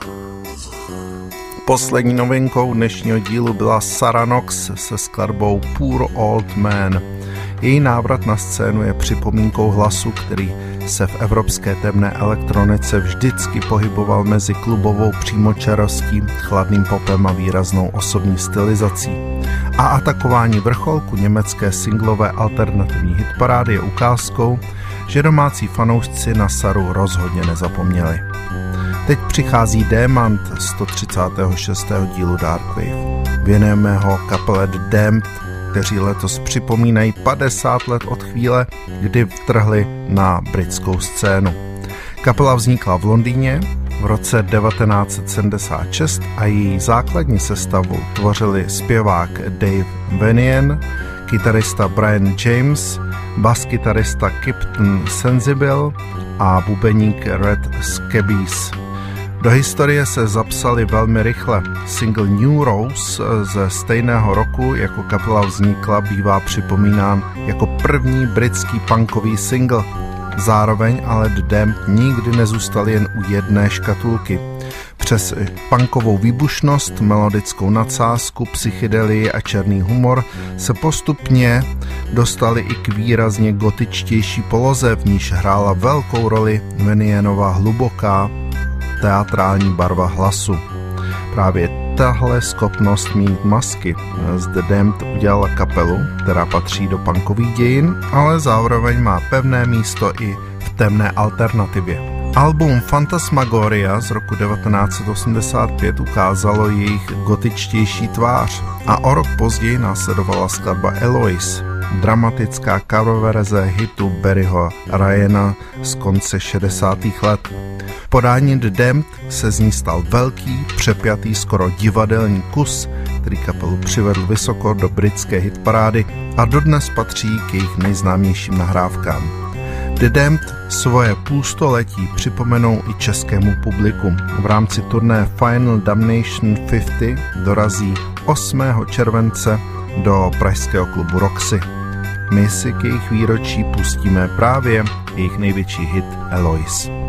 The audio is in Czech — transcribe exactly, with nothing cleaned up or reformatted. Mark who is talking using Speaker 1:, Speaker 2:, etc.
Speaker 1: Poslední novinkou dnešního dílu byla Sarah Knox se skladbou Poor Old Man. Její návrat na scénu je připomínkou hlasu, který se v evropské temné elektronice vždycky pohyboval mezi klubovou přímočarostí, chladným popem a výraznou osobní stylizací. A atakování vrcholku německé singlové alternativní hitparády je ukázkou, že domácí fanoušci na Saru rozhodně nezapomněli. Teď přichází Démant sto třicátého šestého dílu Darkwave. Věnujeme ho kapele The Damned, kteří letos připomínají padesát let od chvíle, kdy vtrhli na britskou scénu. Kapela vznikla v Londýně v roce devatenáct set sedmdesát šest a její základní sestavu tvořili zpěvák Dave Vanian, kytarista Brian James, baskytarista Kipton Sensible a bubeník Red Scabies. Do historie se zapsali velmi rychle. Single New Rose ze stejného roku, jako kapela vznikla, bývá připomínán jako první britský punkový single. Zároveň ale The Damned nikdy nezůstali jen u jedné škatulky. Přes punkovou výbušnost, melodickou nadsázku, psychedelii a černý humor se postupně dostali i k výrazně gotičtější poloze, v níž hrála velkou roli Vanianova hluboká teatrální barva hlasu. Právě tahle schopnost mít masky z The Damned udělala kapelu, která patří do punkových dějin, ale zároveň má pevné místo i v temné alternativě. Album Phantasmagoria z roku devatenáct set osmdesát pět ukázalo jejich gotičtější tvář a o rok později následovala skladba Eloise, dramatická coververze hitu Barryho Ryana z konce šedesátých let. V podání The Damned se z ní stal velký, přepjatý, skoro divadelní kus, který kapelu přivedl vysoko do britské hitparády a dodnes patří k jejich nejznámějším nahrávkám. The Damned svoje půlstoletí připomenou i českému publiku. V rámci turné Final Damnation padesát dorazí osmého července do pražského klubu Roxy. My si k jejich výročí pustíme právě jejich největší hit Eloise.